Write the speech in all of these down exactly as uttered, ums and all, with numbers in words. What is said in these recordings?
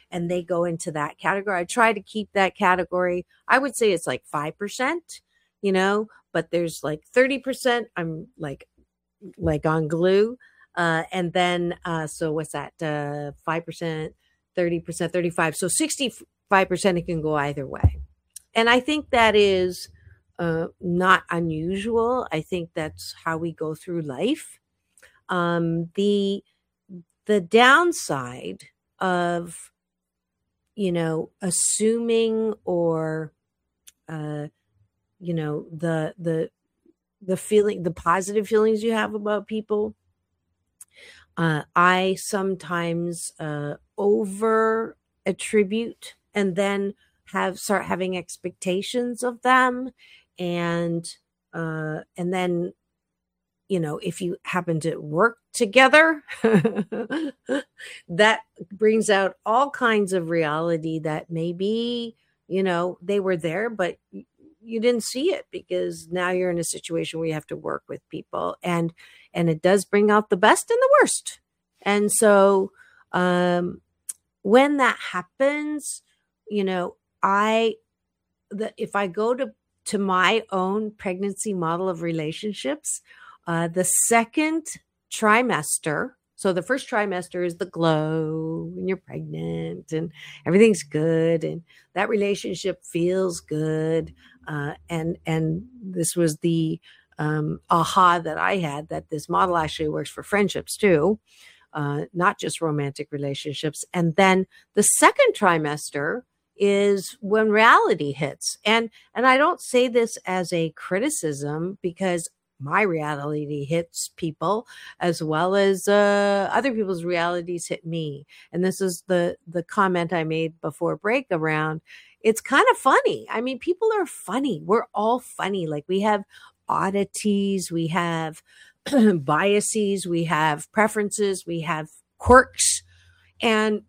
and they go into that category. I try to keep that category. I would say it's like five percent, you know, but there's like thirty percent. I'm like, like on glue. Uh, and then, uh, so what's that? Uh, five percent, thirty percent, thirty-five. So sixty-five percent, it can go either way. And I think that is uh, not unusual. I think that's how we go through life. Um, the the downside of, you know, assuming or, uh, you know, the the the feeling, the positive feelings you have about people. Uh, I sometimes uh, over attribute and then have start having expectations of them, and uh, and then, you know, if you happen to work together, that brings out all kinds of reality that maybe, you know, they were there, but you didn't see it because now you're in a situation where you have to work with people, and and it does bring out the best and the worst. And so um, when that happens, you know, I the if I go to to my own pregnancy model of relationships, uh, the second trimester. So the first trimester is the glow and you're pregnant and everything's good and that relationship feels good. Uh, and and this was the um, aha that I had, that this model actually works for friendships too, uh, not just romantic relationships. And then the second trimester is when reality hits. And and I don't say this as a criticism, because my reality hits people as well as uh, other people's realities hit me. And this is the the comment I made before break around, it's kind of funny. I mean, people are funny. We're all funny. Like, we have oddities, we have biases, we have preferences, we have quirks, and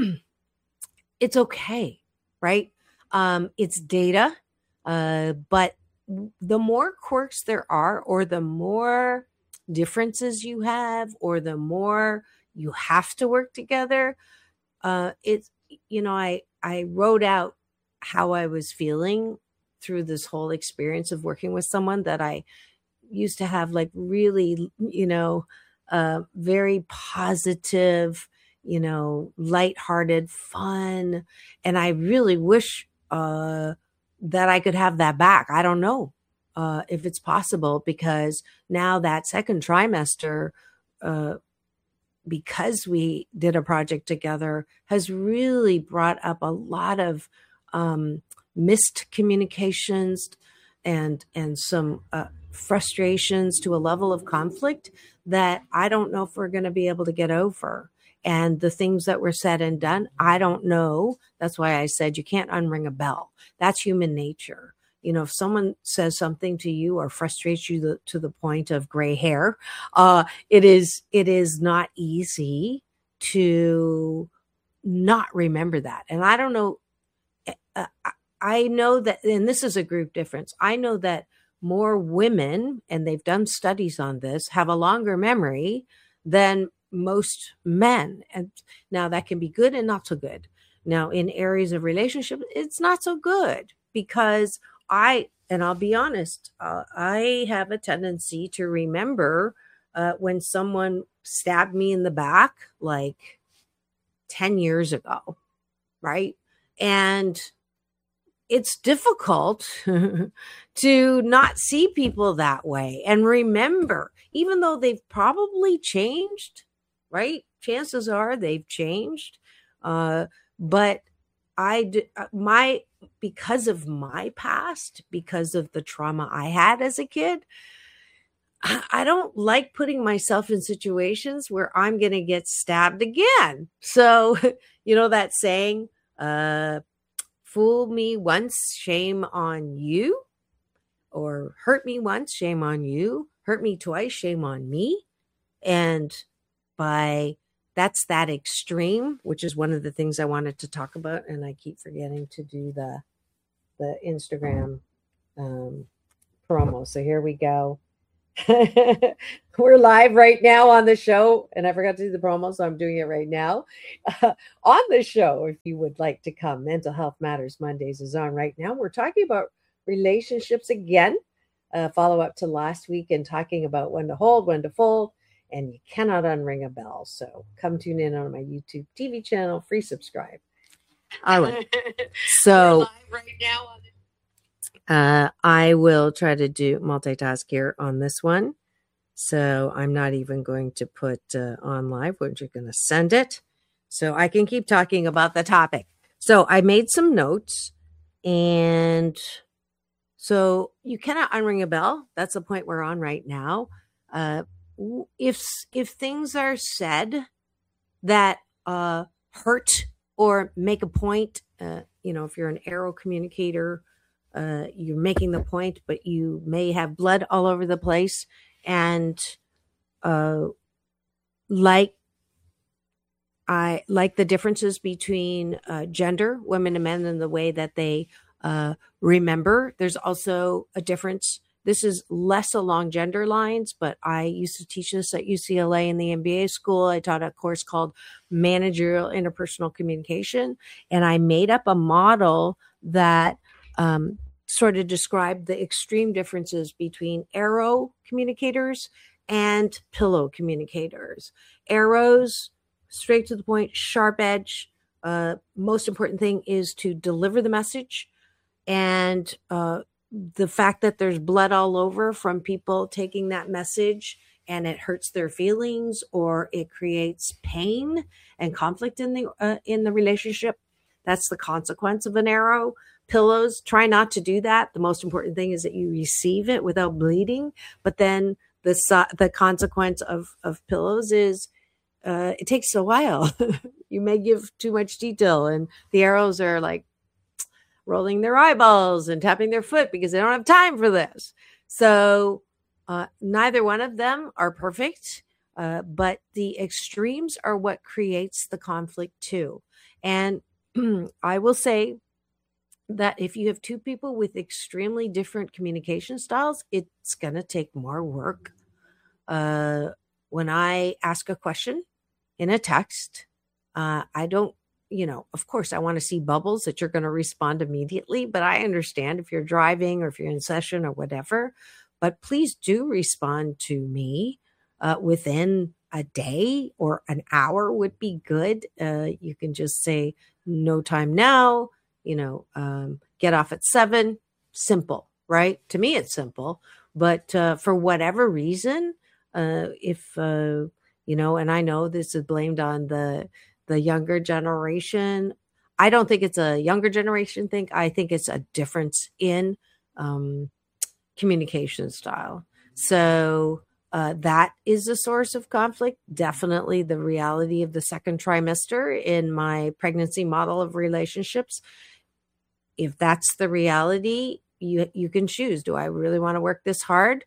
it's okay, right? Um, it's data, uh, but the more quirks there are, or the more differences you have, or the more you have to work together, uh, it's, you know, I, I wrote out how I was feeling through this whole experience of working with someone that I used to have, like, really, you know, uh, very positive, you know, lighthearted fun. And I really wish, uh, that I could have that back. I don't know uh, if it's possible, because now that second trimester, uh, because we did a project together, has really brought up a lot of um, missed communications and and some uh, frustrations to a level of conflict that I don't know if we're going to be able to get over. And the things that were said and done, I don't know. That's why I said you can't unring a bell. That's human nature. You know, if someone says something to you or frustrates you the, to the point of gray hair, uh, it is it is not easy to not remember that. And I don't know. Uh, I know that, and this is a group difference. I know that more women, and they've done studies on this, have a longer memory than most men. And now that can be good and not so good. Now, in areas of relationship, it's not so good, because I, and I'll be honest, uh, I have a tendency to remember uh, when someone stabbed me in the back like ten years ago, right? And it's difficult to not see people that way and remember, even though they've probably changed, right? Chances are they've changed. Uh, but I, my, because of my past, because of the trauma I had as a kid, I don't like putting myself in situations where I'm going to get stabbed again. So, you know, that saying, uh, fool me once, shame on you, or hurt me once, shame on you, hurt me twice, shame on me. And by that's that extreme, which is one of the things I wanted to talk about. And I keep forgetting to do the, the Instagram um, promo. So here we go. We're live right now on the show, and I forgot to do the promo, so I'm doing it right now. Uh, on the show, if you would like to come, Mental Health Matters Mondays is on right now. We're talking about relationships again, uh, follow up to last week, and talking about when to hold, when to fold, and you cannot unring a bell. So come tune in on my YouTube T V channel, free subscribe. All right. So, live right now on the Uh, I will try to do multitask here on this one. So I'm not even going to put uh, on live. We're just going to send it so I can keep talking about the topic. So I made some notes, and so you cannot unring a bell. That's the point we're on right now. Uh, if if things are said that uh, hurt or make a point, uh, you know, if you're an arrow communicator, Uh, you're making the point, but you may have blood all over the place. And uh, like I like the differences between uh, gender, women and men, and the way that they uh, remember. There's also a difference. This is less along gender lines, but I used to teach this at U C L A in the M B A school. I taught a course called Managerial Interpersonal Communication, and I made up a model that um, sort of described the extreme differences between arrow communicators and pillow communicators. Arrows, straight to the point, sharp edge. Uh, most important thing is to deliver the message. And uh, the fact that there's blood all over from people taking that message and it hurts their feelings or it creates pain and conflict in the uh, in the relationship, that's the consequence of an arrow. Pillows, try not to do that. The most important thing is that you receive it without bleeding. But then the the consequence of, of pillows is uh, it takes a while. You may give too much detail, and the arrows are like rolling their eyeballs and tapping their foot because they don't have time for this. So uh, neither one of them are perfect, uh, but the extremes are what creates the conflict too. And I will say that if you have two people with extremely different communication styles, it's going to take more work. Uh, when I ask a question in a text, uh, I don't, you know, of course, I want to see bubbles that you're going to respond immediately, but I understand if you're driving or if you're in session or whatever, but please do respond to me uh, within a day or an hour would be good. Uh, you can just say, no time now, you know, um, get off at seven. Simple, right? To me, it's simple. But uh, for whatever reason, uh, if, uh, you know, and I know this is blamed on the the younger generation. I don't think it's a younger generation thing. I think it's a difference in um, communication style. So uh, that is a source of conflict. Definitely the reality of the second trimester in my pregnancy model of relationships. If that's the reality, you you can choose. Do I really want to work this hard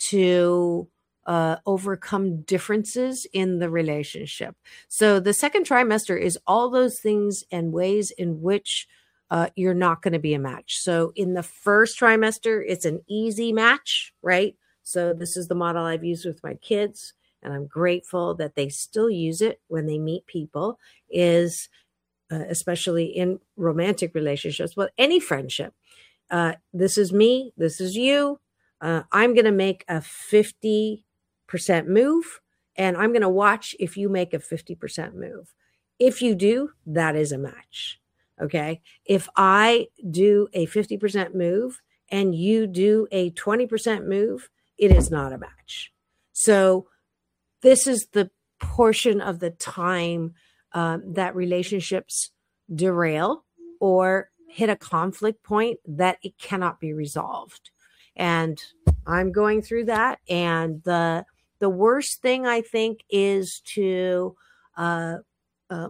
to uh, overcome differences in the relationship? So the second trimester is all those things and ways in which uh, you're not going to be a match. So in the first trimester, it's an easy match, right? So this is the model I've used with my kids, and I'm grateful that they still use it when they meet people, is uh, especially in romantic relationships, but any friendship. Uh, this is me. This is you. Uh, I'm going to make a fifty percent move, and I'm going to watch if you make a fifty percent move. If you do, that is a match. Okay. If I do a fifty percent move and you do a twenty percent move, it is not a match. So this is the portion of the time um, that relationships derail or hit a conflict point that it cannot be resolved. And I'm going through that. And the the worst thing, I think, is to uh, uh,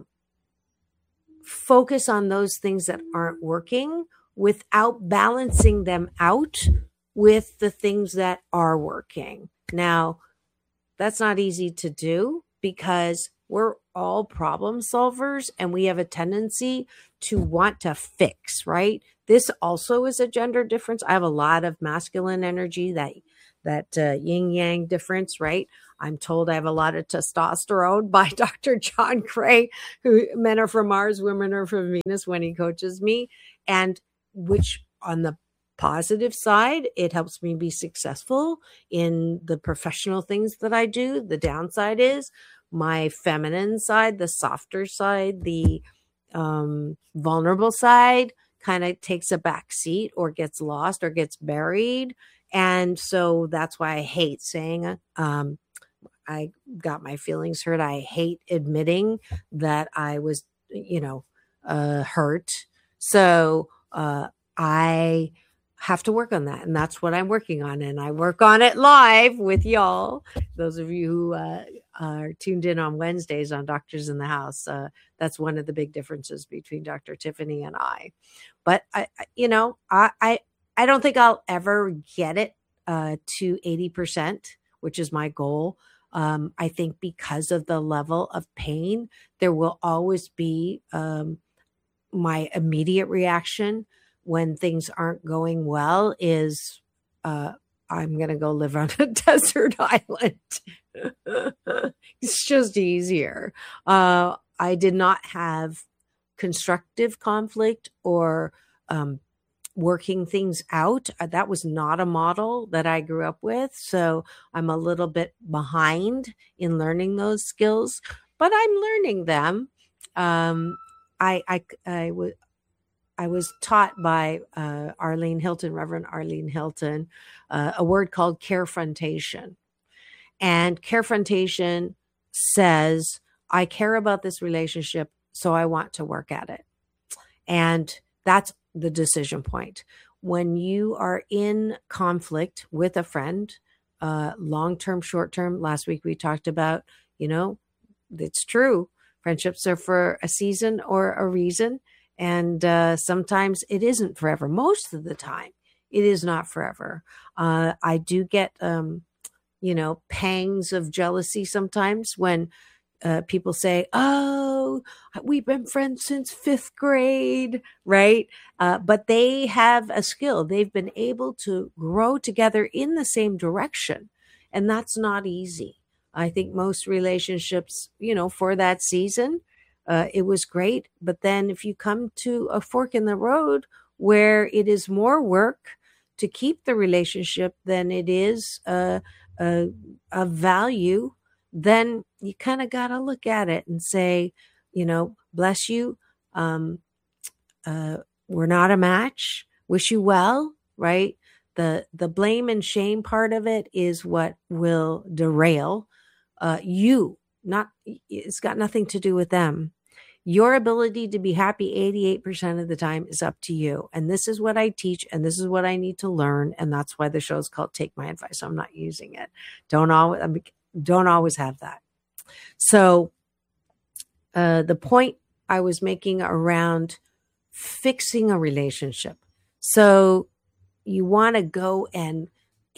focus on those things that aren't working without balancing them out with the things that are working. Now, that's not easy to do because we're all problem solvers and we have a tendency to want to fix, right? This also is a gender difference. I have a lot of masculine energy that that uh, yin yang difference, right? I'm told I have a lot of testosterone by Doctor John Gray, who men are from Mars, women are from Venus when he coaches me. And which on the positive side, it helps me be successful in the professional things that I do. The downside is my feminine side, the softer side, the um, vulnerable side kind of takes a back seat or gets lost or gets buried. And so that's why I hate saying, um, I got my feelings hurt. I hate admitting that I was, you know, uh, hurt. So uh, I have to work on that. And that's what I'm working on. And I work on it live with y'all. Those of you who uh, are tuned in on Wednesdays on Doctors in the House, uh, that's one of the big differences between Doctor Tiffany and I. But, I, you know, I, I, I don't think I'll ever get it uh, to eighty percent, which is my goal. Um, I think because of the level of pain, there will always be um, my immediate reaction when things aren't going well is uh, I'm going to go live on a desert island. It's just easier. Uh, I did not have constructive conflict or um, working things out. That was not a model that I grew up with. So I'm a little bit behind in learning those skills, but I'm learning them. Um, I, I, I, w- I was taught by uh, Arlene Hilton, Reverend Arlene Hilton, uh, a word called carefrontation. And carefrontation says, I care about this relationship, so I want to work at it. And that's the decision point. When you are in conflict with a friend, uh, long-term, short-term, last week we talked about, you know, it's true. Friendships are for a season or a reason. And uh, sometimes it isn't forever. Most of the time, it is not forever. Uh, I do get, um, you know, pangs of jealousy sometimes when uh, people say, oh, we've been friends since fifth grade, right? Uh, but they have a skill. They've been able to grow together in the same direction. And that's not easy. I think most relationships, you know, for that season, uh, it was great. But then if you come to a fork in the road where it is more work to keep the relationship than it is uh, a, a value, then you kind of got to look at it and say, you know, bless you. Um, uh, we're not a match. Wish you well, right? The, the blame and shame part of it is what will derail uh, you. Not, it's got nothing to do with them. Your ability to be happy eighty-eight percent of the time is up to you. And this is what I teach, and this is what I need to learn. And that's why the show is called Take My Advice. I'm not using it. Don't always, don't always have that. So uh, the point I was making around fixing a relationship. So you want to go and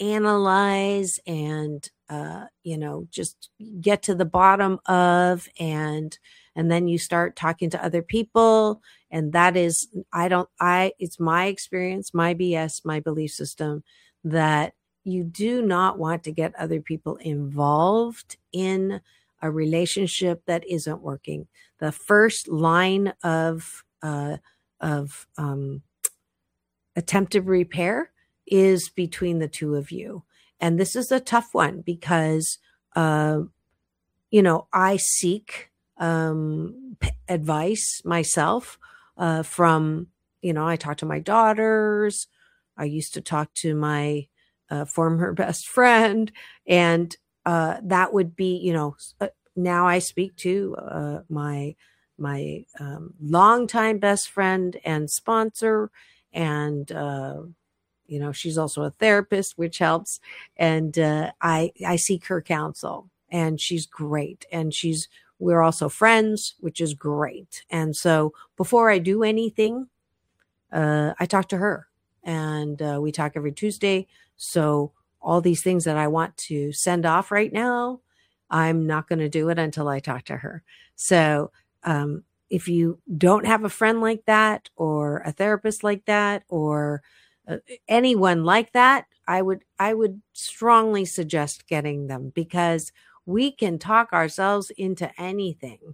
analyze and, uh, you know, just get to the bottom of, and, and then you start talking to other people. And that is, I don't, I, it's my experience, my B S, my belief system that you do not want to get other people involved in a relationship that isn't working. The first line of, uh, of, um, attempted repair is between the two of you. And this is a tough one because, uh, you know, I seek um, p- advice myself uh, from, you know, I talk to my daughters. I used to talk to my uh, former best friend. And uh, that would be, you know, uh, now I speak to uh, my, my um, longtime best friend and sponsor. And, uh, you know, she's also a therapist, which helps. And uh, I, I seek her counsel, and she's great. And she's, we're also friends, which is great. And so before I do anything, uh, I talk to her, and uh, we talk every Tuesday. So all these things that I want to send off right now, I'm not going to do it until I talk to her. So um, if you don't have a friend like that, or a therapist like that, or uh, anyone like that, I would I would strongly suggest getting them, because we can talk ourselves into anything.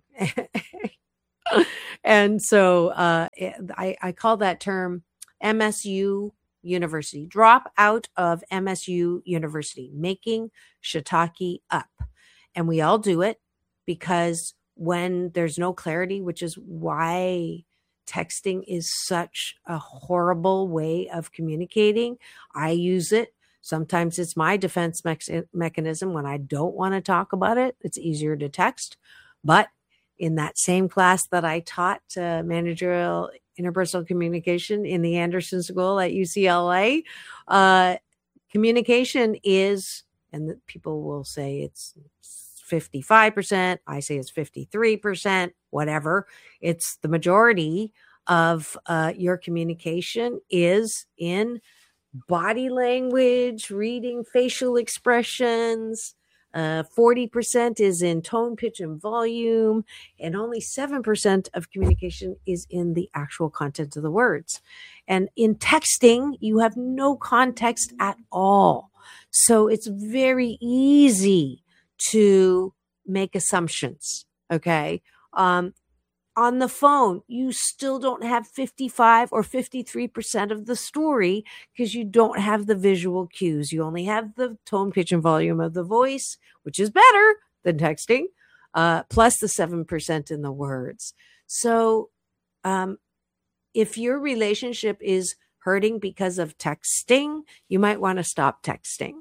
And so uh, I, I call that term M S U University. Drop out of M S U University, making shiitake up. And we all do it because when there's no clarity, which is why texting is such a horrible way of communicating. I use it. Sometimes it's my defense me- mechanism when I don't want to talk about it. It's easier to text. But in that same class that I taught uh, managerial interpersonal communication in the Anderson School at U C L A, uh, communication is, and the people will say it's fifty-five percent. I say it's fifty-three percent, whatever. It's the majority of uh, your communication is in body language, reading facial expressions. Uh, forty percent is in tone, pitch, and volume, and only seven percent of communication is in the actual content of the words. And in texting, you have no context at all. So it's very easy to make assumptions, okay? Um, on the phone, you still don't have fifty-five or fifty-three percent of the story because you don't have the visual cues. You only have the tone, pitch, and volume of the voice, which is better than texting, uh, plus the seven percent in the words. So um, if your relationship is hurting because of texting, you might want to stop texting.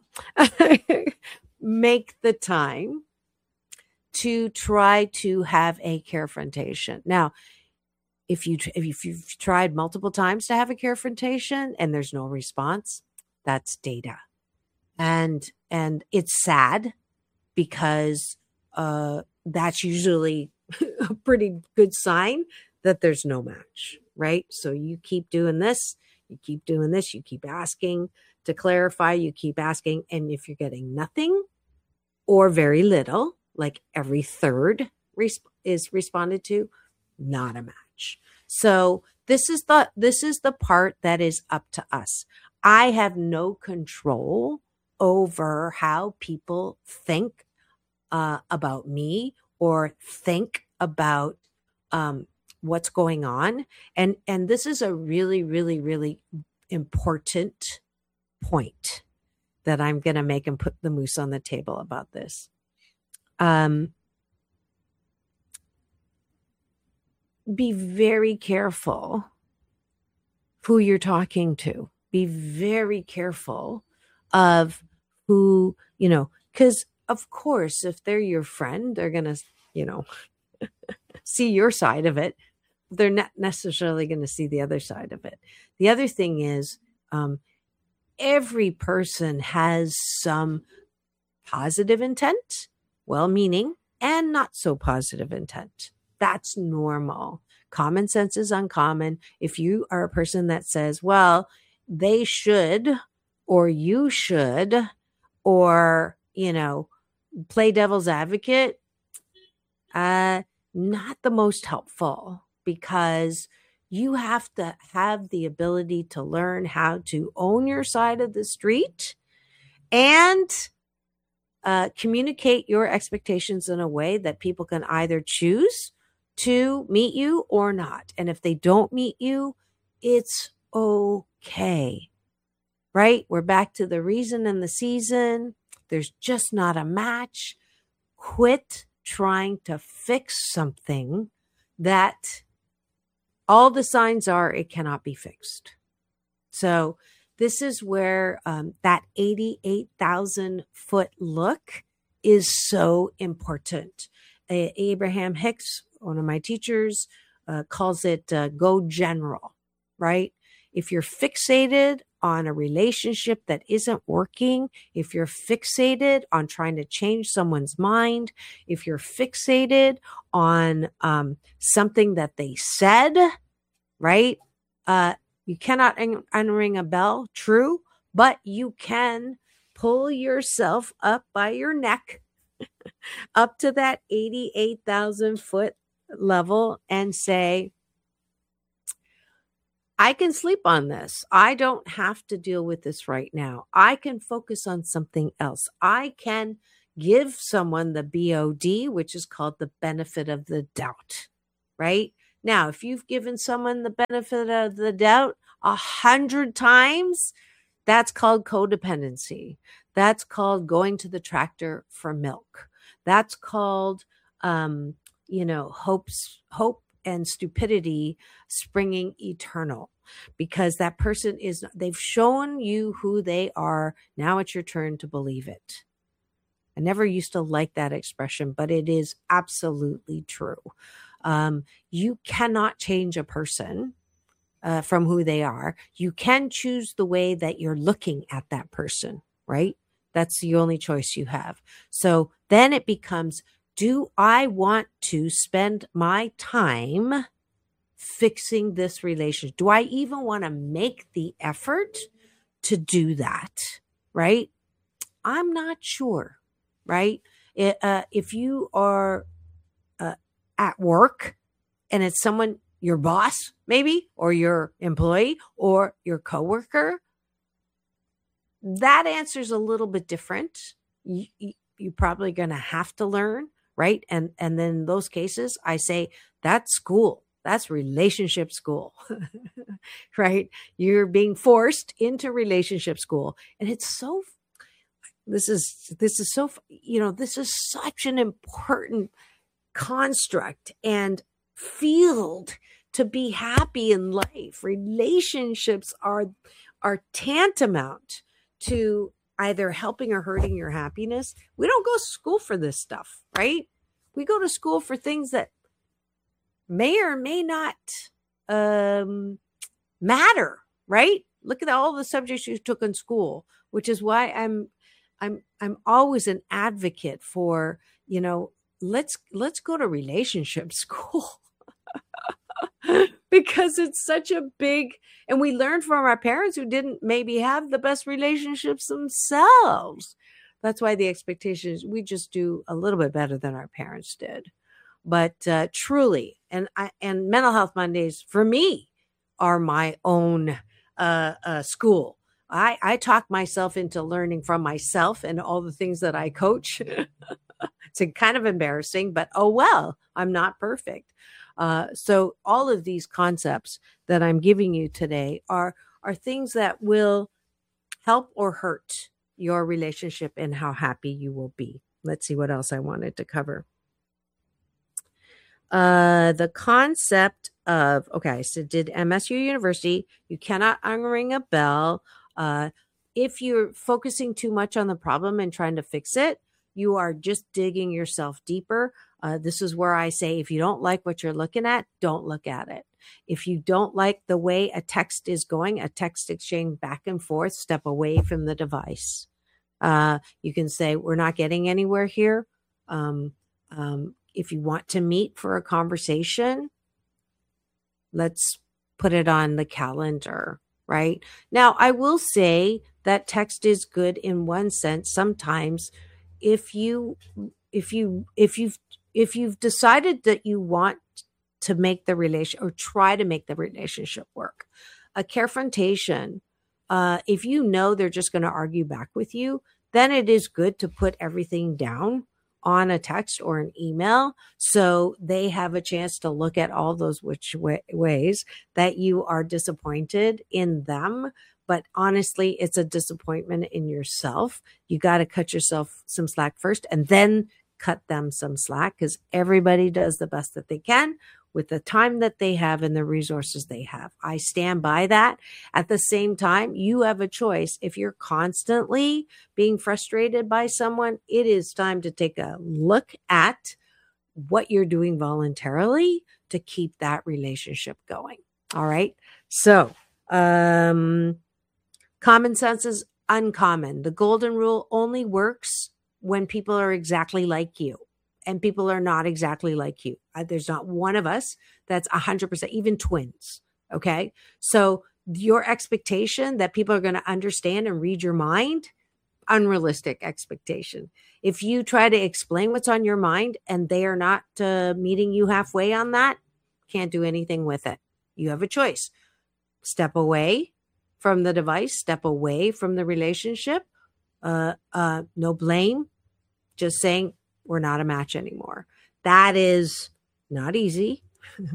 Make the time to try to have a carefrontation. Now, if you if you've tried multiple times to have a carefrontation and there's no response, that's data, and and it's sad because uh, that's usually a pretty good sign that there's no match, right? So you keep doing this, you keep doing this, you keep asking to clarify, you keep asking, and if you're getting nothing or very little, like every third resp- is responded to, not a match. So this is the this is the part that is up to us. I have no control over how people think uh, about me or think about um, what's going on, and and this is a really, really, really important point that I'm going to make and put the moose on the table about this. Um, be very careful who you're talking to. Be very careful of who, you know, because of course, if they're your friend, they're going to, you know, see your side of it. They're not necessarily going to see the other side of it. The other thing is, um, every person has some positive intent, well-meaning, and not so positive intent. That's normal. Common sense is uncommon. If you are a person that says, well, they should, or you should, or, you know, play devil's advocate, uh, not the most helpful, because you have to have the ability to learn how to own your side of the street and uh, communicate your expectations in a way that people can either choose to meet you or not. And if they don't meet you, it's okay, right? We're back to the reason and the season. There's just not a match. Quit trying to fix something that all the signs are it cannot be fixed. So this is where um, that eighty-eight thousand foot look is so important. Uh, Abraham Hicks, one of my teachers, uh, calls it uh, go general, right? If you're fixated on a relationship that isn't working, if you're fixated on trying to change someone's mind, if you're fixated on um, something that they said, right? Uh, you cannot un- unring a bell, true, but you can pull yourself up by your neck up to that eighty-eight thousand foot level and say, I can sleep on this. I don't have to deal with this right now. I can focus on something else. I can give someone the B O D, which is called the benefit of the doubt, right? Now, if you've given someone the benefit of the doubt a hundred times, that's called codependency. That's called going to the tractor for milk. That's called, um, you know, hopes, hope and stupidity springing eternal, because that person is, they've shown you who they are. Now it's your turn to believe it. I never used to like that expression, but it is absolutely true. Um, you cannot change a person uh, from who they are. You can choose the way that you're looking at that person, right? That's the only choice you have. So then it becomes, do I want to spend my time fixing this relationship? Do I even want to make the effort to do that, right? I'm not sure. Right? It, uh, if you are uh, at work and it's someone, your boss maybe, or your employee or your coworker, that answer is a little bit different. You, you, you're probably going to have to learn, right? And and then in those cases, I say that's school. That's relationship school, right? You're being forced into relationship school, and it's so. This is, this is so, you know, this is such an important construct and field to be happy in life. Relationships are, are tantamount to either helping or hurting your happiness. We don't go to school for this stuff, right? We go to school for things that may or may not um, matter, right? Look at all the subjects you took in school, which is why I'm, I'm I'm always an advocate for, you know, let's let's go to relationship school because it's such a big, and we learn from our parents who didn't maybe have the best relationships themselves. That's why the expectation is we just do a little bit better than our parents did. But uh, truly, and I, and Mental Health Mondays for me are my own uh, uh, school. I, I talk myself into learning from myself and all the things that I coach. It's kind of embarrassing, but oh well, I'm not perfect. Uh, so all of these concepts that I'm giving you today are, are things that will help or hurt your relationship and how happy you will be. Let's see what else I wanted to cover. Uh, the concept of, okay, so did M S U University, you cannot unring a bell. Uh, if you're focusing too much on the problem and trying to fix it, you are just digging yourself deeper. Uh, this is where I say, if you don't like what you're looking at, don't look at it. If you don't like the way a text is going, a text exchange back and forth, step away from the device. Uh, you can say, we're not getting anywhere here. Um, um, if you want to meet for a conversation, let's put it on the calendar. Right now, I will say that text is good in one sense. Sometimes if you, if you, if you've, if you've decided that you want to make the relation or try to make the relationship work, a confrontation, uh, if you know they're just going to argue back with you, then it is good to put everything down on a text or an email so they have a chance to look at all those which way, ways that you are disappointed in them. But honestly, it's a disappointment in yourself. You got to cut yourself some slack first and then cut them some slack, because everybody does the best that they can with the time that they have and the resources they have. I stand by that. At the same time, you have a choice. If you're constantly being frustrated by someone, it is time to take a look at what you're doing voluntarily to keep that relationship going. All right. So, um, common sense is uncommon. The golden rule only works when people are exactly like you. And people are not exactly like you. Uh, there's not one of us that's one hundred percent, even twins. Okay. So your expectation that people are going to understand and read your mind, unrealistic expectation. If you try to explain what's on your mind and they are not uh, meeting you halfway on that, can't do anything with it. You have a choice. step away from the device, step away from the relationship. Uh, uh, no blame, just saying we're not a match anymore. That is not easy.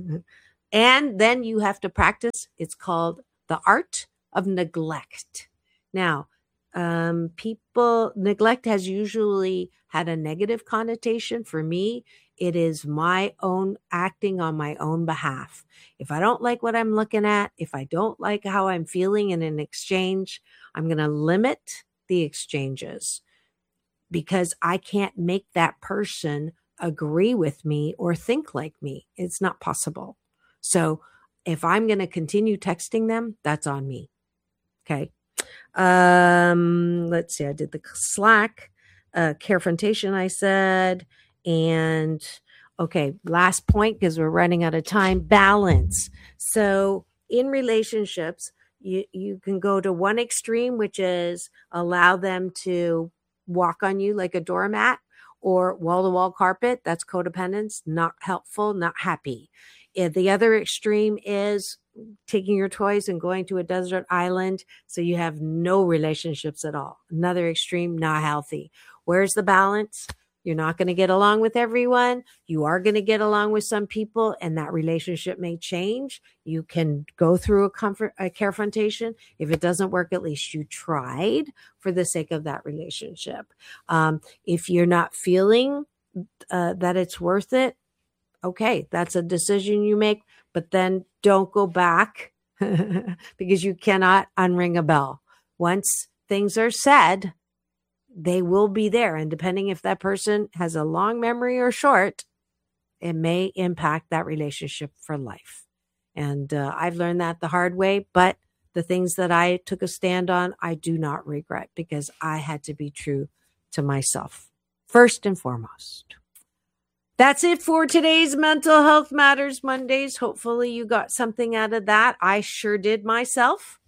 And then you have to practice. It's called the art of neglect. Now, um, people, neglect has usually had a negative connotation. For me, it is my own acting on my own behalf. If I don't like what I'm looking at, if I don't like how I'm feeling in an exchange, I'm going to limit the exchanges because I can't make that person agree with me or think like me. It's not possible. So if I'm going to continue texting them, that's on me. Okay. Um, let's see. I did the Slack, uh, Carefrontation, I said. And okay, last point, because we're running out of time, balance. So in relationships, you, you can go to one extreme, which is allow them to walk on you like a doormat, or wall-to-wall carpet. That's codependence, not helpful, not happy. And the other extreme is taking your toys and going to a desert island so you have no relationships at all. Another extreme, not healthy. Where's the balance? You're not going to get along with everyone. You are going to get along with some people, and that relationship may change. You can go through a comfort, a carefrontation. If it doesn't work, at least you tried for the sake of that relationship. Um, if you're not feeling uh, that it's worth it, okay, that's a decision you make, but then don't go back because you cannot unring a bell. Once things are said, they will be there. And depending if that person has a long memory or short, it may impact that relationship for life. And uh, I've learned that the hard way, but the things that I took a stand on, I do not regret because I had to be true to myself first and foremost. That's it for today's Mental Health Matters Mondays. Hopefully you got something out of that. I sure did myself.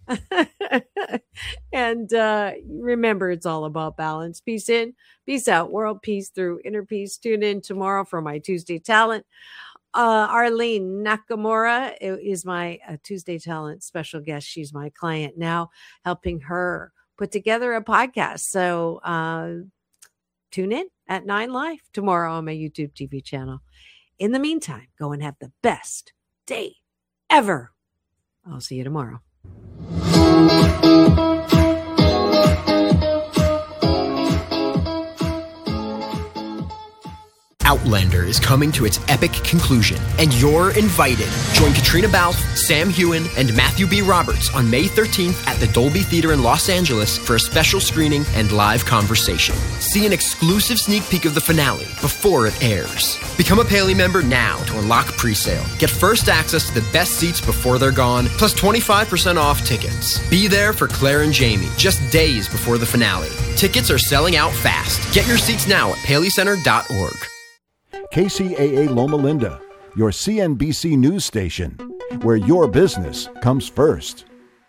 And uh, remember, it's all about balance. Peace in, peace out. World peace through inner peace. Tune in tomorrow for my Tuesday Talent. Uh, Arlene Nakamura is my uh, Tuesday Talent special guest. She's my client now, helping her put together a podcast. So uh, tune in at nine live tomorrow on my YouTube T V channel. In the meantime, go and have the best day ever. I'll see you tomorrow. Outlander is coming to its epic conclusion, and you're invited. Join Katrina Balfe, Sam Heughan, and Matthew B. Roberts on May thirteenth at the Dolby Theater in Los Angeles for a special screening and live conversation. See an exclusive sneak peek of the finale before it airs. Become a Paley member now to unlock pre-sale. Get first access to the best seats before they're gone, plus twenty-five percent off tickets. Be there for Claire and Jamie just days before the finale. Tickets are selling out fast. Get your seats now at paley center dot org. K C A A Loma Linda, your C N B C news station, where your business comes first.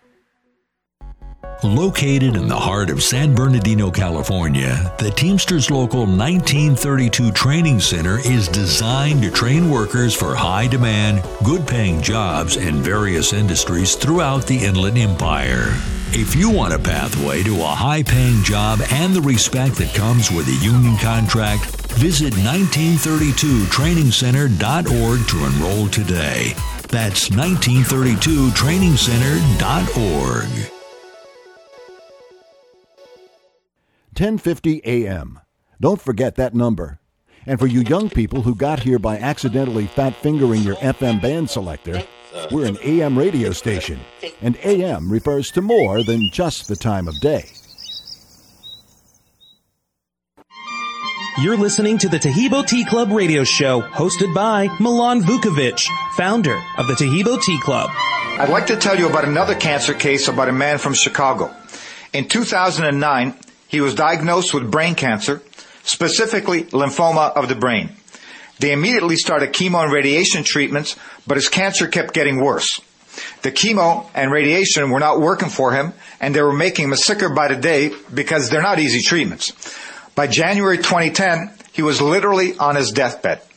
Located in the heart of San Bernardino, California, the Teamsters Local nineteen thirty-two Training Center is designed to train workers for high-demand, good-paying jobs in various industries throughout the Inland Empire. If you want a pathway to a high-paying job and the respect that comes with a union contract, visit nineteen thirty-two training center dot org to enroll today. That's nineteen thirty-two training center dot org. ten fifty a.m. Don't forget that number. And for you young people who got here by accidentally fat-fingering your F M band selector, we're an A M radio station, and A M refers to more than just the time of day. You're listening to the Taheebo Tea Club radio show, hosted by Milan Vukovic, founder of the Taheebo Tea Club. I'd like to tell you about another cancer case about a man from Chicago. In two thousand nine, he was diagnosed with brain cancer, specifically lymphoma of the brain. They immediately started chemo and radiation treatments, but his cancer kept getting worse. The chemo and radiation were not working for him, and they were making him sicker by the day because they're not easy treatments. By January twenty ten, he was literally on his deathbed.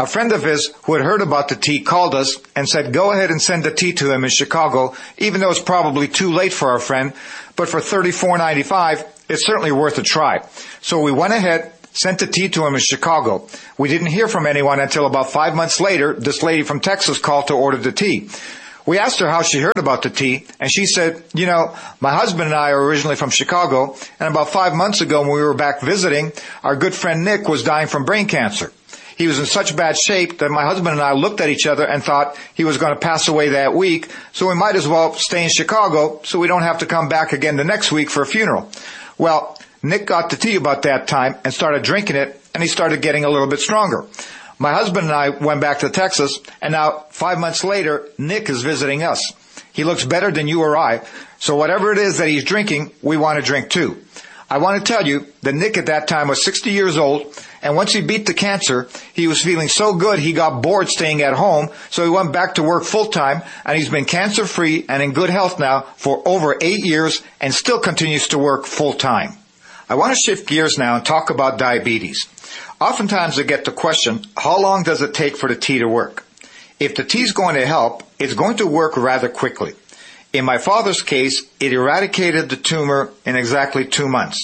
A friend of his who had heard about the tea called us and said, go ahead and send the tea to him in Chicago, even though it's probably too late for our friend, but for thirty-four ninety-five, it's certainly worth a try. So we went ahead, sent the tea to him in Chicago. We didn't hear from anyone until about five months later. This lady from Texas called to order the tea. We asked her how she heard about the tea, and she said, you know, my husband and I are originally from Chicago, and about five months ago when we were back visiting, our good friend Nick was dying from brain cancer. He was in such bad shape that my husband and I looked at each other and thought he was going to pass away that week, so we might as well stay in Chicago so we don't have to come back again the next week for a funeral. Well, Nick got the tea about that time and started drinking it, and he started getting a little bit stronger. My husband and I went back to Texas, and now five months later, Nick is visiting us. He looks better than you or I, so whatever it is that he's drinking, we want to drink too. I want to tell you that Nick at that time was sixty years old, and once he beat the cancer, he was feeling so good he got bored staying at home, so he went back to work full-time, and he's been cancer-free and in good health now for over eight years and still continues to work full-time. I want to shift gears now and talk about diabetes. Oftentimes I get the question, how long does it take for the tea to work? If the tea is going to help, it's going to work rather quickly. In my father's case, it eradicated the tumor in exactly two months.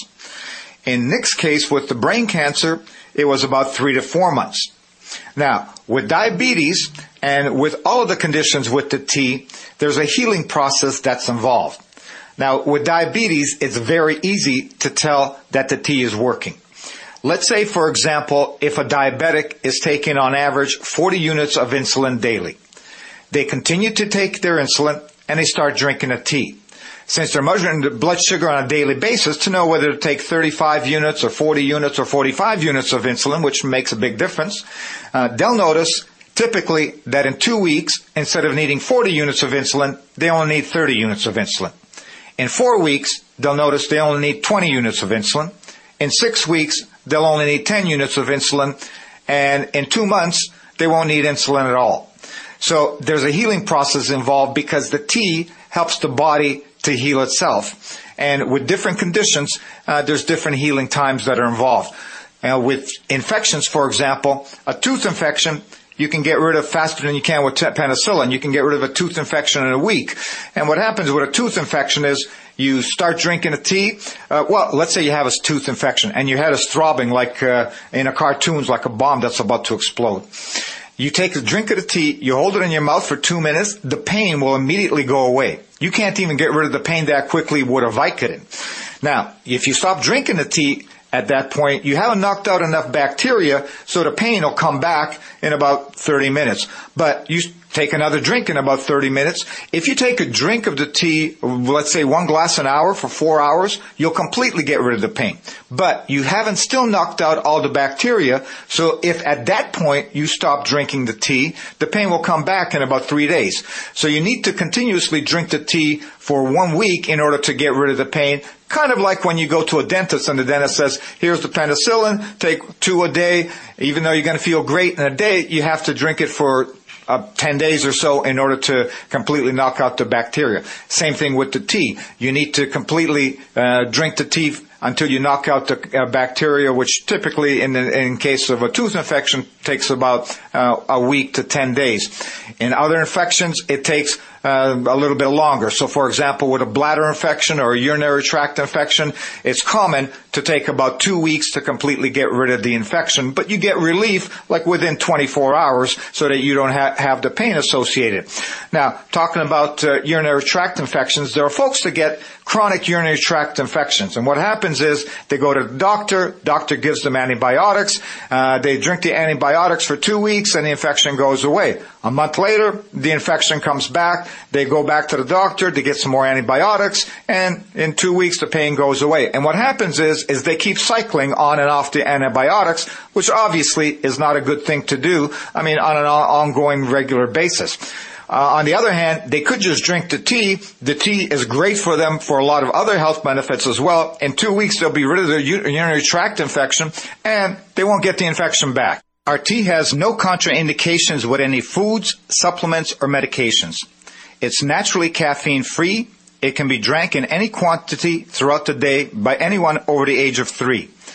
In Nick's case, with the brain cancer, it was about three to four months. Now, with diabetes and with all of the conditions with the tea, there's a healing process that's involved. Now, with diabetes, it's very easy to tell that the tea is working. Let's say, for example, if a diabetic is taking on average forty units of insulin daily. They continue to take their insulin and they start drinking a tea. Since they're measuring the blood sugar on a daily basis to know whether to take thirty-five units or forty units or forty-five units of insulin, which makes a big difference, uh, they'll notice typically that in two weeks, instead of needing forty units of insulin, they only need thirty units of insulin. In four weeks, they'll notice they only need twenty units of insulin. In six weeks, they'll only need ten units of insulin. And in two months, they won't need insulin at all. So there's a healing process involved because the tea helps the body to heal itself. And with different conditions, uh, there's different healing times that are involved. Uh, with infections, for example, a tooth infection, you can get rid of faster than you can with penicillin. You can get rid of a tooth infection in a week. And what happens with a tooth infection is you start drinking a tea. Uh, well, let's say you have a tooth infection and your head is throbbing like uh, in a cartoons, like a bomb that's about to explode. You take a drink of the tea, you hold it in your mouth for two minutes, the pain will immediately go away. You can't even get rid of the pain that quickly with a Vicodin. Now, if you stop drinking the tea, at that point, you haven't knocked out enough bacteria, so the pain will come back in about thirty minutes. But you take another drink in about thirty minutes. If you take a drink of the tea, let's say one glass an hour for four hours, you'll completely get rid of the pain. But you haven't still knocked out all the bacteria, so if at that point you stop drinking the tea, the pain will come back in about three days. So you need to continuously drink the tea for one week in order to get rid of the pain. Kind of like when you go to a dentist and the dentist says, here's the penicillin, take two a day. Even though you're going to feel great in a day, you have to drink it for uh, ten days or so in order to completely knock out the bacteria. Same thing with the tea. You need to completely uh, drink the tea until you knock out the uh, bacteria, which typically in the, in case of a tooth infection takes about uh, a week to ten days. In other infections, it takes Uh, a little bit longer. So, for example, with a bladder infection or a urinary tract infection, it's common to take about two weeks to completely get rid of the infection, but you get relief like within twenty-four hours so that you don't ha- have the pain associated. Now, talking about uh, urinary tract infections, there are folks that get chronic urinary tract infections, and what happens is they go to the doctor, doctor gives them antibiotics, uh, they drink the antibiotics for two weeks and the infection goes away. A month later, the infection comes back. They go back to the doctor, they get some more antibiotics, and in two weeks the pain goes away. And what happens is, is they keep cycling on and off the antibiotics, which obviously is not a good thing to do, I mean, on an ongoing regular basis. Uh, on the other hand, they could just drink the tea. The tea is great for them for a lot of other health benefits as well. In two weeks, they'll be rid of their urinary tract infection, and they won't get the infection back. Our tea has no contraindications with any foods, supplements, or medications. It's naturally caffeine-free. It can be drank in any quantity throughout the day by anyone over the age of three.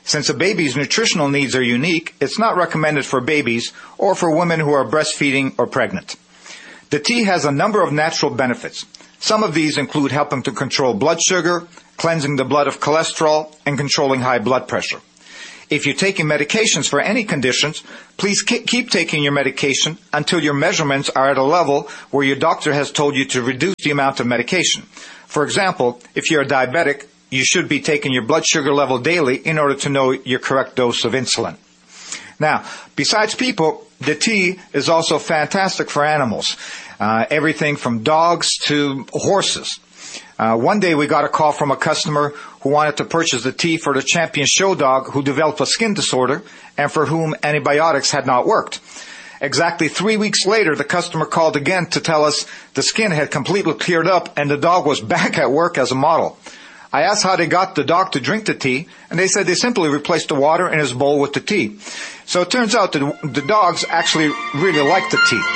Since a baby's nutritional needs are unique, it's not recommended for babies or for women who are breastfeeding or pregnant. The tea has a number of natural benefits. Some of these include helping to control blood sugar, cleansing the blood of cholesterol, and controlling high blood pressure. If you're taking medications for any conditions, please keep taking your medication until your measurements are at a level where your doctor has told you to reduce the amount of medication. For example, if you're a diabetic, you should be taking your blood sugar level daily in order to know your correct dose of insulin. Now, besides people, the tea is also fantastic for animals. Uh, everything from dogs to horses. Uh, one day we got a call from a customer who wanted to purchase the tea for the champion show dog who developed a skin disorder and for whom antibiotics had not worked. Exactly three weeks later, the customer called again to tell us the skin had completely cleared up and the dog was back at work as a model. I asked how they got the dog to drink the tea, and they said they simply replaced the water in his bowl with the tea. So it turns out that the dogs actually really like the tea.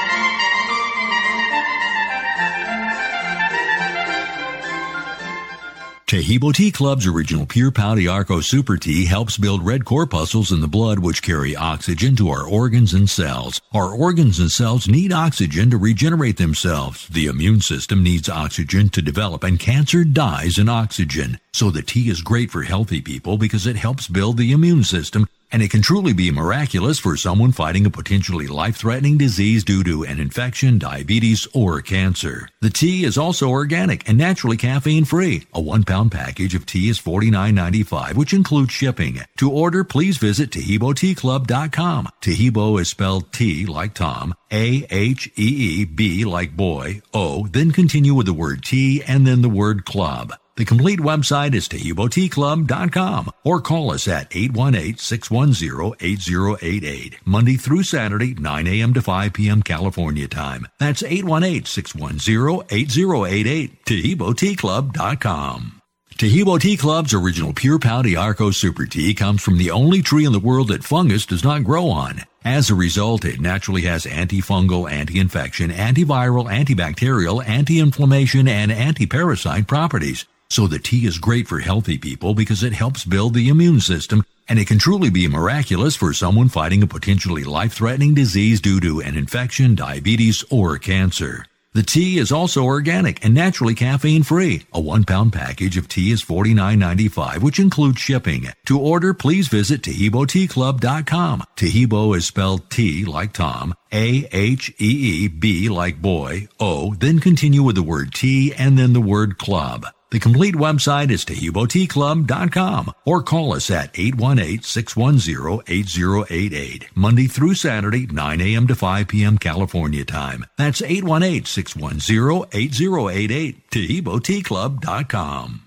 Taheebo Tea Club's original Pure Pau d'Arco Super Tea helps build red corpuscles in the blood which carry oxygen to our organs and cells. Our organs and cells need oxygen to regenerate themselves. The immune system needs oxygen to develop, and cancer dies in oxygen. So the tea is great for healthy people because it helps build the immune system, and it can truly be miraculous for someone fighting a potentially life-threatening disease due to an infection, diabetes, or cancer. The tea is also organic and naturally caffeine-free. A one-pound package of tea is forty-nine ninety-five, which includes shipping. To order, please visit Taheebo Tea Club dot com. Taheebo is spelled T like Tom, A H E E B like boy, O, then continue with the word tea and then the word club. The complete website is Taheebo Tea Club dot com, or call us at eight one eight, six one zero, eight zero eight eight, Monday through Saturday, nine a.m. to five p.m. California time. That's eight one eight, six one zero, eight zero eight eight, Taheebo Tea Club dot com. Taheebo Tea Club's original Pure Pau d'Arco Super Tea comes from the only tree in the world that fungus does not grow on. As a result, it naturally has antifungal, anti-infection, antiviral, antibacterial, anti-inflammation, and anti-parasite properties. So the tea is great for healthy people because it helps build the immune system, and it can truly be miraculous for someone fighting a potentially life-threatening disease due to an infection, diabetes, or cancer. The tea is also organic and naturally caffeine-free. A one-pound package of tea is forty-nine ninety-five, which includes shipping. To order, please visit Taheebo Tea Club dot com. Taheebo is spelled T like Tom, A H E E B like boy, O, then continue with the word tea and then the word club. The complete website is Taheebo Tea Club dot com, or call us at eight one eight, six one zero, eight zero eight eight, Monday through Saturday, nine a.m. to five p.m. California time. That's eight one eight, six one zero, eight zero eight eight, Taheebo Tea Club dot com.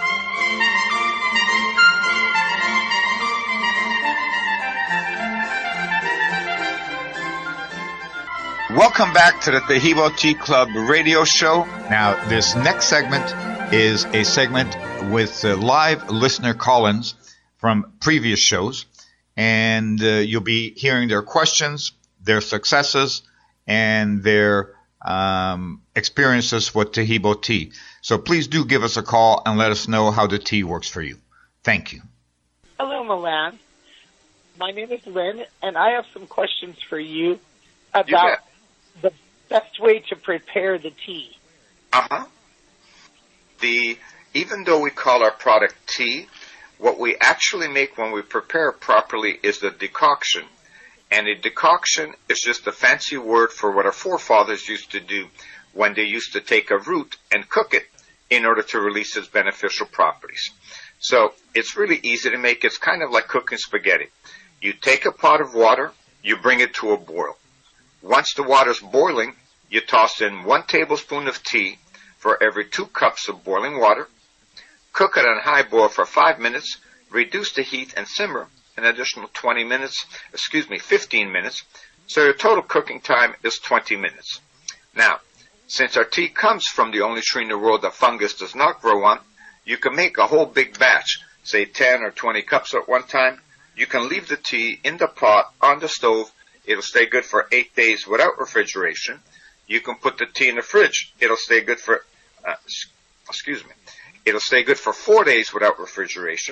Welcome back to the Taheebo Tea Club radio show. Now, this next segment is a segment with uh, live listener call-ins from previous shows, and uh, you'll be hearing their questions, their successes, and their um, experiences with Taheebo tea. So please do give us a call and let us know how the tea works for you. Thank you. Hello, Milan. My name is Lynn, and I have some questions for you about the best way to prepare the tea. Uh-huh. The, even though we call our product tea, what we actually make when we prepare it properly is the decoction. And a decoction is just a fancy word for what our forefathers used to do when they used to take a root and cook it in order to release its beneficial properties. So it's really easy to make. It's kind of like cooking spaghetti. You take a pot of water, you bring it to a boil. Once the water's boiling, you toss in one tablespoon of tea for every two cups of boiling water. Cook it on high boil for five minutes, reduce the heat and simmer an additional twenty minutes, excuse me, fifteen minutes, so your total cooking time is twenty minutes. Now, since our tea comes from the only tree in the world that fungus does not grow on, you can make a whole big batch, say ten or twenty cups at one time. You can leave the tea in the pot on the stove. It'll stay good for eight days without refrigeration. You can put the tea in the fridge. It'll stay good for, uh, excuse me, it'll stay good for four days without refrigeration.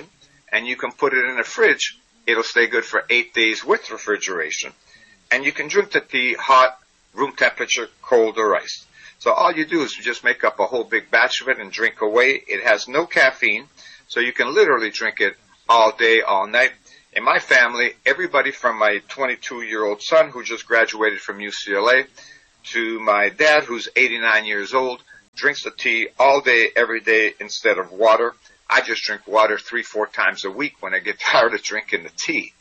and you can put it in the fridge. It'll stay good for eight days with refrigeration. And you can drink the tea hot, room temperature, cold or iced. So all you do is you just make up a whole big batch of it and drink away. It has no caffeine, so you can literally drink it all day, all night. In my family, everybody from my twenty-two-year-old son who just graduated from U C L A to my dad who's eighty-nine years old drinks the tea all day, every day instead of water. I just drink water three, four times a week when I get tired of drinking the tea.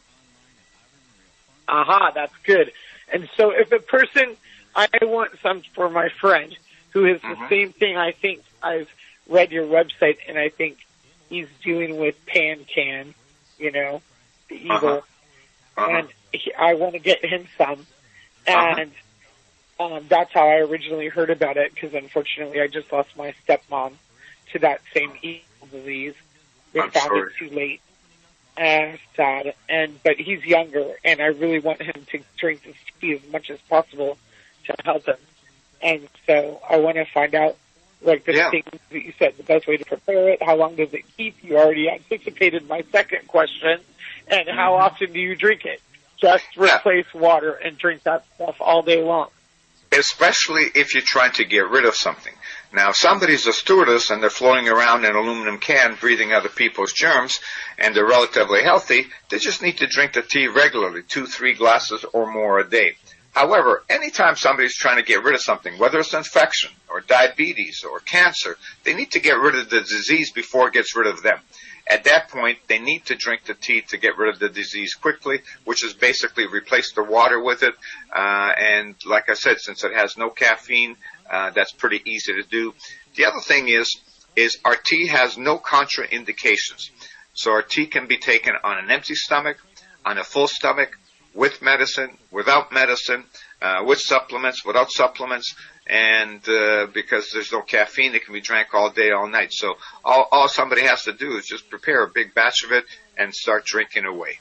Aha, that's good. And so if a person, I want some for my friend who is the mm-hmm. same thing I think I've read your website, and I think he's doing with PanCan, you know, the Eagle. Uh-huh. Uh-huh. And he, I want to get him some. And uh-huh. um, that's how I originally heard about it, because unfortunately I just lost my stepmom to that same Eagle disease. They I'm found sorry. it too late. And sad. And but he's younger, and I really want him to drink this tea as much as possible to help him. And so I want to find out, like the yeah. things that you said, the best way to prepare it, how long does it keep? You already anticipated my second question. And how mm-hmm. often do you drink it? Just replace yeah. water and drink that stuff all day long. Especially if you're trying to get rid of something. Now, if somebody's a stewardess and they're floating around in an aluminum can breathing other people's germs and they're relatively healthy, they just need to drink the tea regularly, two, three glasses or more a day. However, anytime somebody's trying to get rid of something, whether it's infection or diabetes or cancer, they need to get rid of the disease before it gets rid of them. At that point, they need to drink the tea to get rid of the disease quickly, which is basically replace the water with it. Uh, and like I said, since it has no caffeine, uh, that's pretty easy to do. The other thing is, is our tea has no contraindications. So our tea can be taken on an empty stomach, on a full stomach, with medicine, without medicine, uh, with supplements, without supplements. And uh, because there's no caffeine, it can be drank all day, all night. So all, all somebody has to do is just prepare a big batch of it and start drinking away.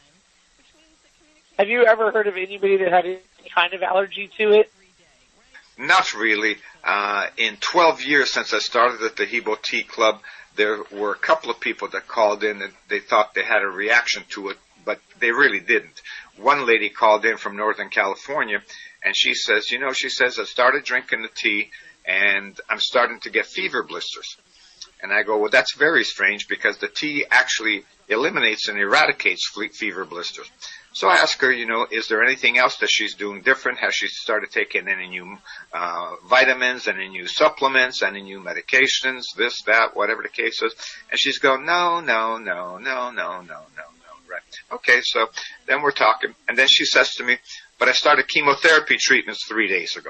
Have you ever heard of anybody that had any kind of allergy to it? Not really. Uh, in twelve years since I started at the Hebo Tea Club, there were a couple of people that called in and they thought they had a reaction to it, but they really didn't. One lady called in from Northern California, and she says, you know, she says, I started drinking the tea, and I'm starting to get fever blisters. And I go, well, that's very strange, because the tea actually eliminates and eradicates fever blisters. So I asked her, you know, is there anything else that she's doing different? Has she started taking any new uh, vitamins, any new supplements, any new medications, this, that, whatever the case is? And she's going, no, no, no, no, no, no, no. Right. Okay, so then we're talking, and then she says to me, but I started chemotherapy treatments three days ago.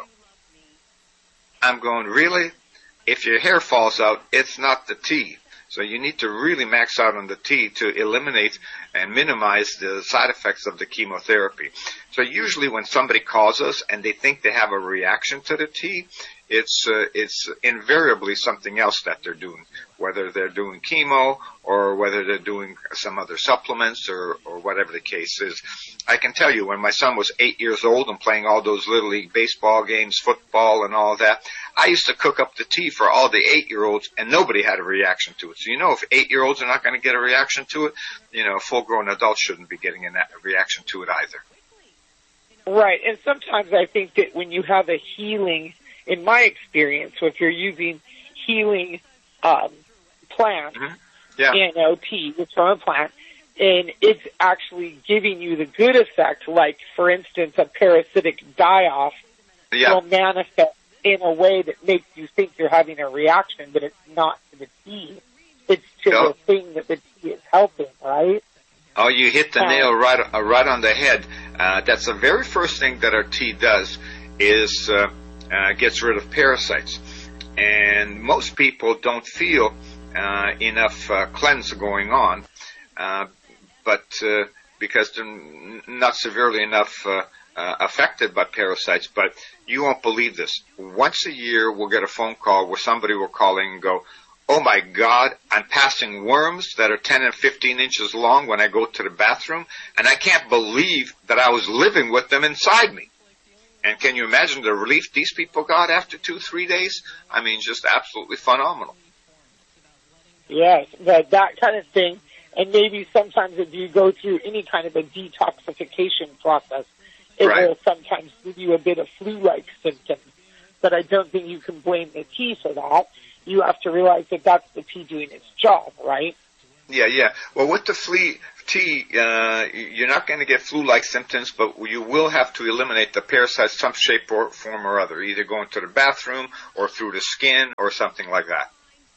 I'm going, really? If your hair falls out, it's not the tea. So you need to really max out on the tea to eliminate and minimize the side effects of the chemotherapy. So usually when somebody calls us and they think they have a reaction to the tea, it's uh, it's invariably something else that they're doing, whether they're doing chemo or whether they're doing some other supplements or, or whatever the case is. I can tell you, when my son was eight years old and playing all those Little League baseball games, football and all that, I used to cook up the tea for all the eight-year-olds, and nobody had a reaction to it. So you know, if eight-year-olds are not going to get a reaction to it, you know, full-grown adults shouldn't be getting a reaction to it either. Right, and sometimes I think that when you have a healing, in my experience, so if you're using healing um, plants, mm-hmm. yeah. you know, tea, it's from a plant, and it's actually giving you the good effect, like, for instance, a parasitic die-off yeah. will manifest in a way that makes you think you're having a reaction, but it's not to the tea. It's to yep. the thing that the tea is helping, right? Oh, you hit the um, nail right uh, right on the head. Uh, that's the very first thing that our tea does is uh, uh, gets rid of parasites. And most people don't feel uh, enough uh, cleanse going on, uh, but uh, because they're n- not severely enough uh, uh, affected by parasites. But you won't believe this. Once a year, we'll get a phone call where somebody will call in and go, oh my God, I'm passing worms that are ten and fifteen inches long when I go to the bathroom, and I can't believe that I was living with them inside me. And can you imagine the relief these people got after two, three days? I mean, just absolutely phenomenal. Yes, that, that kind of thing. And maybe sometimes if you go through any kind of a detoxification process, it Right. will sometimes give you a bit of flu-like symptoms. But I don't think you can blame the tea for that. You have to realize that that's the tea doing its job, right? Yeah, yeah. Well, with the flea tea, uh, you're not going to get flu-like symptoms, but you will have to eliminate the parasite some shape or form or other, either going to the bathroom or through the skin or something like that.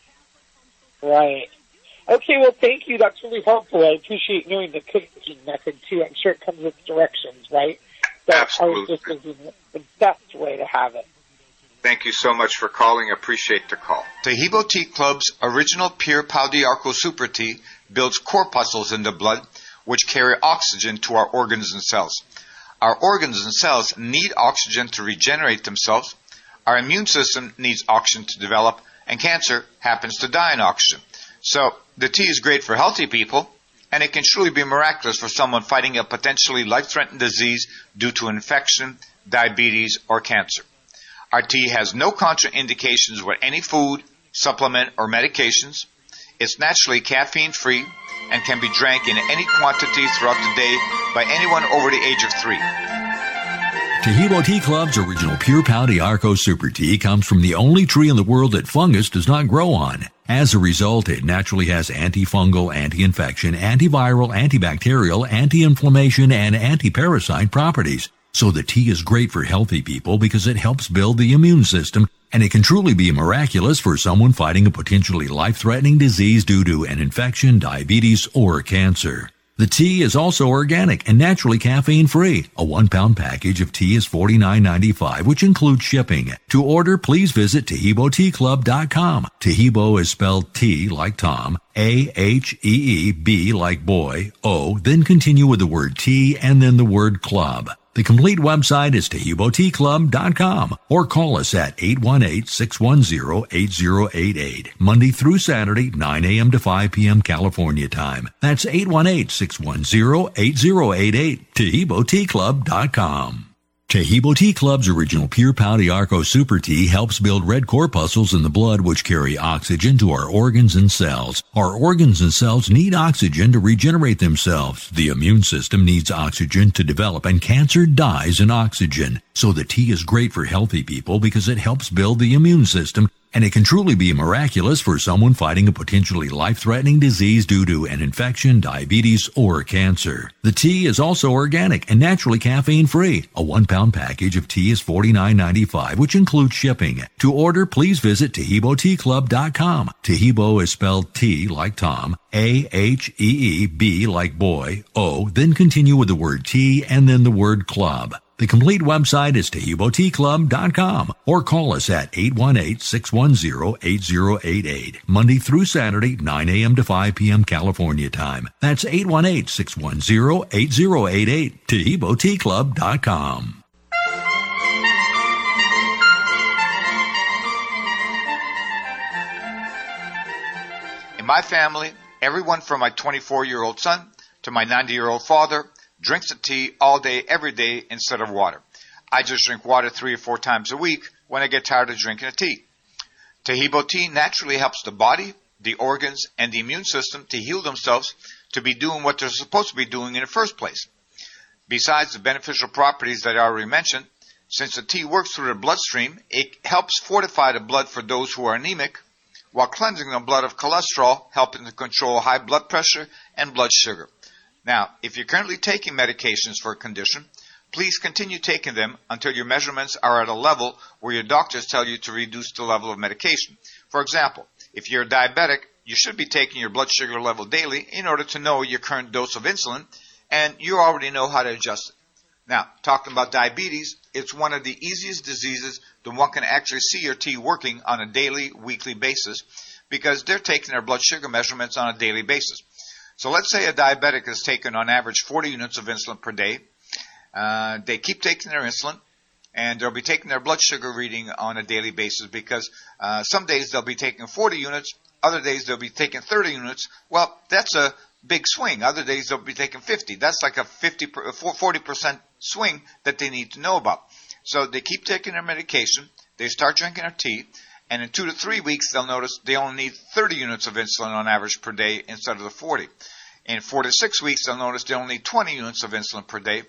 Right. Okay, well, thank you. That's really helpful. I appreciate knowing the cooking method, too. I'm sure it comes with directions, right? But Absolutely. I was just thinking the best way to have it. Thank you so much for calling. Appreciate the call. Tahibo Tea Club's original pure Pau d'Arco Super Tea builds corpuscles in the blood, which carry oxygen to our organs and cells. Our organs and cells need oxygen to regenerate themselves. Our immune system needs oxygen to develop, and cancer happens to die in oxygen. So the tea is great for healthy people, and it can truly be miraculous for someone fighting a potentially life-threatening disease due to infection, diabetes, or cancer. Our tea has no contraindications with any food, supplement, or medications. It's naturally caffeine-free and can be drank in any quantity throughout the day by anyone over the age of three. Tahibo Tea Club's original Pure Pau d'Arco Super Tea comes from the only tree in the world that fungus does not grow on. As a result, it naturally has antifungal, anti-infection, antiviral, antibacterial, anti-inflammation, and anti-parasite properties. So the tea is great for healthy people because it helps build the immune system, and it can truly be miraculous for someone fighting a potentially life-threatening disease due to an infection, diabetes, or cancer. The tea is also organic and naturally caffeine-free. A one-pound package of tea is forty-nine ninety-five, which includes shipping. To order, please visit Tahibo Tea Club dot com. Tahibo is spelled T like Tom, A H E E B like boy, O, then continue with the word tea and then the word club. The complete website is Tahibo Tea Club dot com or call us at eight one eight, six one zero, eight zero eight eight, Monday through Saturday, nine a.m. to five p.m. California time. That's eight one eight, six one zero, eight zero eight eight, Tahibo Tea Club dot com. Tahibo Tea Club's original Pure Pau d'Arco Super Tea helps build red corpuscles in the blood which carry oxygen to our organs and cells. Our organs and cells need oxygen to regenerate themselves. The immune system needs oxygen to develop, and cancer dies in oxygen. So the tea is great for healthy people because it helps build the immune system, and it can truly be miraculous for someone fighting a potentially life-threatening disease due to an infection, diabetes, or cancer. The tea is also organic and naturally caffeine-free. A one-pound package of tea is forty-nine ninety-five, which includes shipping. To order, please visit Tahibo Tea Club dot com. Tahibo is spelled T like Tom, A H E E B like boy, O, then continue with the word tea and then the word club. The complete website is Tahibo Tea Club dot com or call us at eight one eight, six one zero, eight zero eight eight, Monday through Saturday, nine a.m. to five p.m. California time. That's eight one eight, six one zero, eight zero eight eight, Tahibo Tea Club dot com. In my family, everyone from my twenty-four-year-old son to my ninety-year-old father drinks the tea all day, every day, instead of water. I just drink water three or four times a week when I get tired of drinking a tea. Tahibo tea naturally helps the body, the organs, and the immune system to heal themselves to be doing what they're supposed to be doing in the first place. Besides the beneficial properties that I already mentioned, since the tea works through the bloodstream, it helps fortify the blood for those who are anemic, while cleansing the blood of cholesterol, helping to control high blood pressure and blood sugar. Now, if you're currently taking medications for a condition, please continue taking them until your measurements are at a level where your doctors tell you to reduce the level of medication. For example, if you're diabetic, you should be taking your blood sugar level daily in order to know your current dose of insulin, and you already know how to adjust it. Now, talking about diabetes, it's one of the easiest diseases that one can actually see your tea working on a daily, weekly basis because they're taking their blood sugar measurements on a daily basis. So let's say a diabetic has taken on average forty units of insulin per day. Uh, they keep taking their insulin, and they'll be taking their blood sugar reading on a daily basis because uh, some days they'll be taking forty units, other days they'll be taking thirty units. Well, that's a big swing. Other days they'll be taking fifty. That's like a fifty, forty percent swing that they need to know about. So they keep taking their medication, they start drinking their tea, and in two to three weeks they'll notice they only need thirty units of insulin on average per day instead of the forty. In four to six weeks, they'll notice they only need twenty units of insulin per day.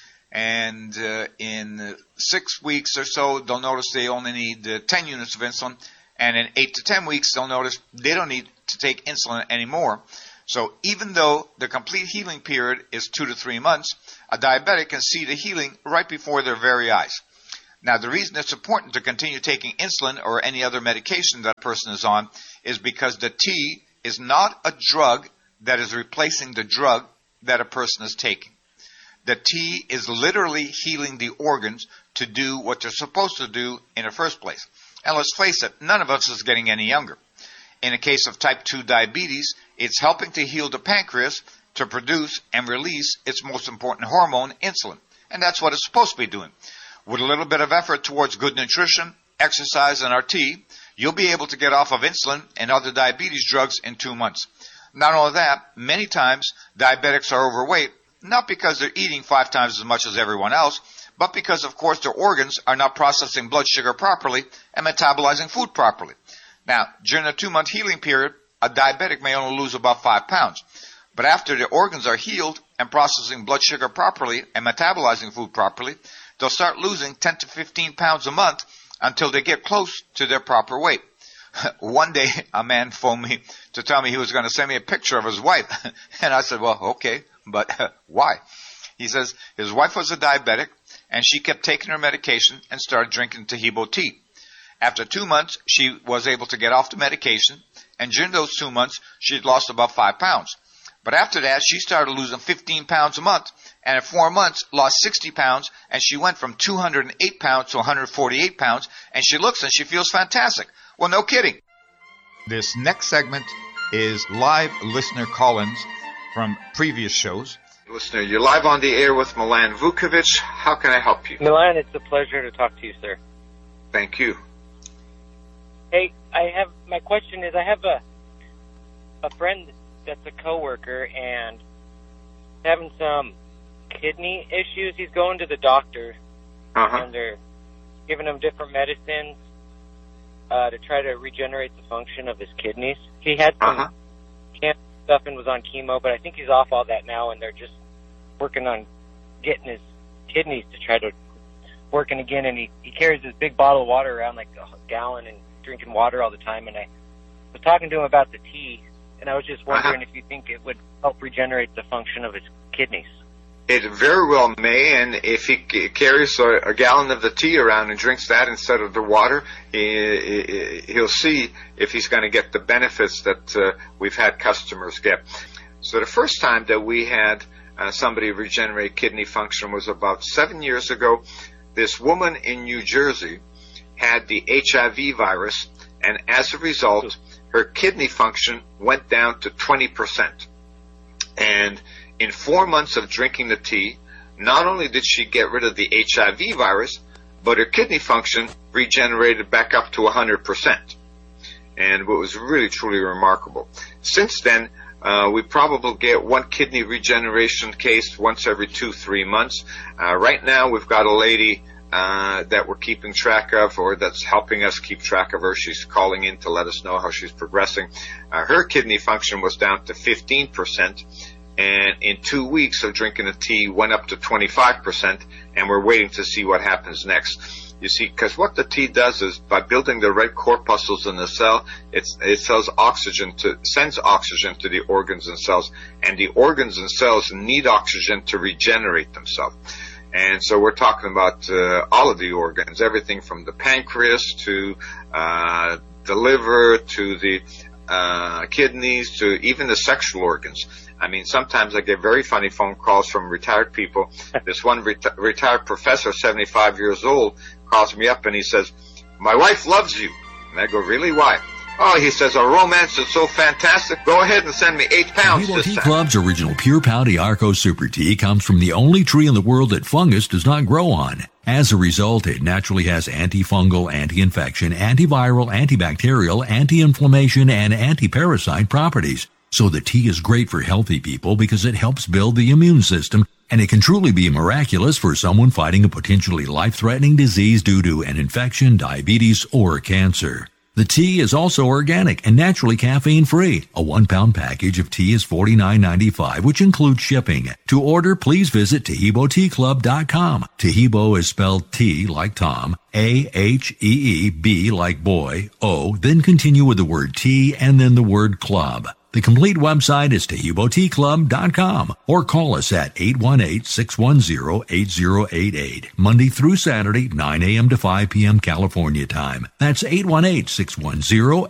And uh, in six weeks or so, they'll notice they only need uh, ten units of insulin. And in eight to ten weeks, they'll notice they don't need to take insulin anymore. So even though the complete healing period is two to three months, a diabetic can see the healing right before their very eyes. Now, the reason it's important to continue taking insulin or any other medication that a person is on is because the T is not a drug that is replacing the drug that a person is taking. The T is literally healing the organs to do what they're supposed to do in the first place. And let's face it, none of us is getting any younger. In the case of type two diabetes, it's helping to heal the pancreas to produce and release its most important hormone, insulin. And that's what it's supposed to be doing. With a little bit of effort towards good nutrition, exercise, and our T, you'll be able to get off of insulin and other diabetes drugs in two months. Not only that, many times diabetics are overweight, not because they're eating five times as much as everyone else, but because, of course, their organs are not processing blood sugar properly and metabolizing food properly. Now, during a two-month healing period, a diabetic may only lose about five pounds. But after the organs are healed and processing blood sugar properly and metabolizing food properly, they'll start losing ten to fifteen pounds a month until they get close to their proper weight. One day, a man phoned me to tell me he was going to send me a picture of his wife. And I said, well, okay, but uh, why? He says his wife was a diabetic, and she kept taking her medication and started drinking Taheebo tea. After two months, she was able to get off the medication, and during those two months, she had lost about five pounds. But after that, she started losing fifteen pounds a month, and in four months, lost sixty pounds, and she went from two hundred eight pounds to one hundred forty-eight pounds, and she looks and she feels fantastic. Well, no kidding. This next segment is live listener call-ins from previous shows. Listener, you're live on the air with Milan Vukovic. How can I help you? Milan, it's a pleasure to talk to you, sir. Thank you. Hey, I have, my question is, I have a a friend that's a coworker and having some kidney issues. He's going to the doctor, uh-huh. and they're giving him different medicines uh, to try to regenerate the function of his kidneys. He had some uh-huh. cancer stuff and was on chemo, but I think he's off all that now, and they're just working on getting his kidneys to try to working again. And he, he carries this big bottle of water around, like a gallon, and drinking water all the time. And I was talking to him about the tea, and I was just wondering uh-huh. if you think it would help regenerate the function of his kidneys. It very well may, and if he c- carries a, a gallon of the tea around and drinks that instead of the water, he, he'll see if he's going to get the benefits that uh, we've had customers get. So the first time that we had uh, somebody regenerate kidney function was about seven years ago. This woman in New Jersey had the H I V virus, and as a result, her kidney function went down to twenty percent. And in four months of drinking the tea, not only did she get rid of the H I V virus, but her kidney function regenerated back up to one hundred percent. And it was really, truly remarkable. Since then, uh, we probably get one kidney regeneration case once every two, three months. Uh, right now, we've got a lady uh, that we're keeping track of, or that's helping us keep track of her. She's calling in to let us know how she's progressing. Uh, her kidney function was down to fifteen percent. And in two weeks of drinking the tea, went up to twenty-five percent, and we're waiting to see what happens next. You see, because what the tea does is, by building the red corpuscles in the cell, it's, it sells oxygen to, sends oxygen to the organs and cells, and the organs and cells need oxygen to regenerate themselves. And so we're talking about uh, all of the organs, everything from the pancreas to uh, the liver to the uh, kidneys to even the sexual organs. I mean, sometimes I get very funny phone calls from retired people. This one reti- retired professor, seventy-five years old, calls me up and he says, "My wife loves you." And I go, "Really? Why?" "Oh," he says, "our romance is so fantastic. Go ahead and send me eight pounds Taheebo this Tea time." Club's original Pure Pau Arco Super Tea comes from the only tree in the world that fungus does not grow on. As a result, it naturally has antifungal, anti-infection, antiviral, antibacterial, anti-inflammation, and anti-parasite properties. So the tea is great for healthy people because it helps build the immune system, and it can truly be miraculous for someone fighting a potentially life-threatening disease due to an infection, diabetes, or cancer. The tea is also organic and naturally caffeine-free. A one-pound package of tea is forty-nine ninety-five, which includes shipping. To order, please visit Taheebo Tea Club dot com. Taheebo is spelled T like Tom, A H E E B like boy, O, then continue with the word tea and then the word club. The complete website is Taheebo Tea Club dot com or call us at eight one eight, six one zero, eight zero eight eight, Monday through Saturday, nine a.m. to five p.m. California time. That's eight one eight, six one zero,